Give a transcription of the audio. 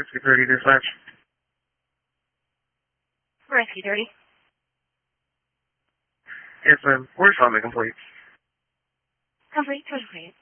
Rescue 30 dispatch. Rescue 30. Yes, ma'am. Where's on the complete? Complete, 20 complete.